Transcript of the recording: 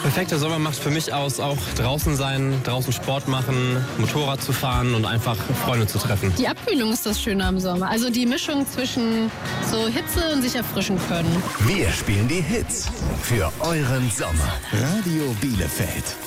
Perfekter Sommer macht für mich aus, auch draußen sein, draußen Sport machen, Motorrad zu fahren und einfach Freunde zu treffen. Die Abkühlung ist das Schöne am Sommer. Also die Mischung zwischen so Hitze und sich erfrischen können. Wir spielen die Hits für euren Sommer. Radio Bielefeld.